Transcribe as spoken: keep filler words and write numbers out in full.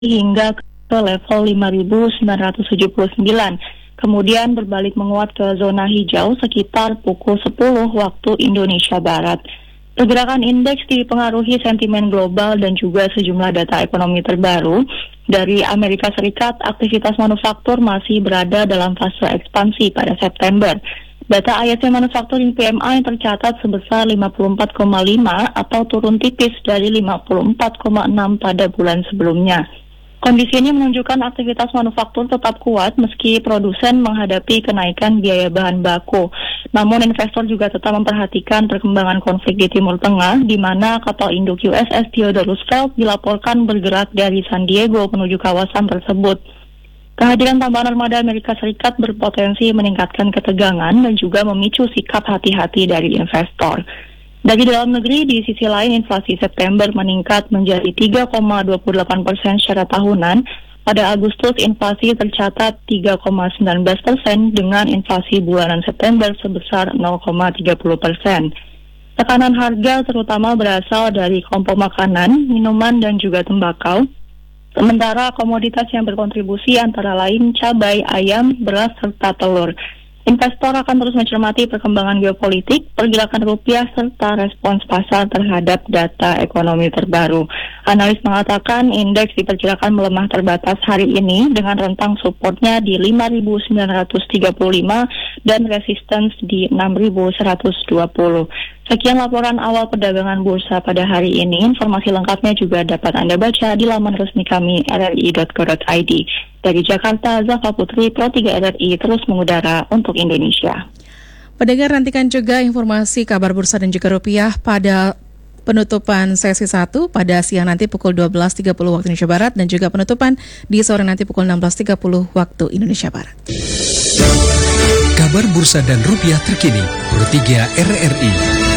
hingga ke level lima ribu sembilan ratus tujuh puluh sembilan. Kemudian berbalik menguat ke zona hijau sekitar pukul sepuluh waktu Indonesia Barat. Pergerakan indeks dipengaruhi sentimen global dan juga sejumlah data ekonomi terbaru. Dari Amerika Serikat, aktivitas manufaktur masih berada dalam fase ekspansi pada September. Data I S M Manufacturing P M I tercatat sebesar lima puluh empat koma lima atau turun tipis dari lima puluh empat koma enam pada bulan sebelumnya. Kondisi ini menunjukkan aktivitas manufaktur tetap kuat meski produsen menghadapi kenaikan biaya bahan baku. Namun investor juga tetap memperhatikan perkembangan konflik di Timur Tengah, di mana kapal induk U S S Theodore Roosevelt dilaporkan bergerak dari San Diego menuju kawasan tersebut. Kehadiran tambahan armada Amerika Serikat berpotensi meningkatkan ketegangan dan juga memicu sikap hati-hati dari investor. Dari dalam negeri, di sisi lain inflasi September meningkat menjadi tiga koma dua puluh delapan persen secara tahunan. Pada Agustus, inflasi tercatat tiga koma satu sembilan persen dengan inflasi bulanan September sebesar nol koma tiga puluh persen. Tekanan harga terutama berasal dari kelompok makanan, minuman, dan juga tembakau. Sementara komoditas yang berkontribusi antara lain cabai, ayam, beras, serta telur. Investor akan terus mencermati perkembangan geopolitik, pergerakan rupiah, serta respons pasar terhadap data ekonomi terbaru. Analis mengatakan indeks diperkirakan melemah terbatas hari ini dengan rentang supportnya di lima ribu sembilan ratus tiga puluh lima dan resistance di enam ribu seratus dua puluh. Sekian laporan awal perdagangan bursa pada hari ini. Informasi lengkapnya juga dapat Anda baca di laman resmi kami r r i dot co dot i d. Dari Jakarta, Zafa Putri, Pro tiga R R I terus mengudara untuk Indonesia. Pendengar, nantikan juga informasi kabar bursa dan juga rupiah pada penutupan sesi satu pada siang nanti pukul dua belas tiga puluh waktu Indonesia Barat dan juga penutupan di sore nanti pukul enam belas tiga puluh waktu Indonesia Barat. Kabar bursa dan rupiah terkini, Pro tiga R R I.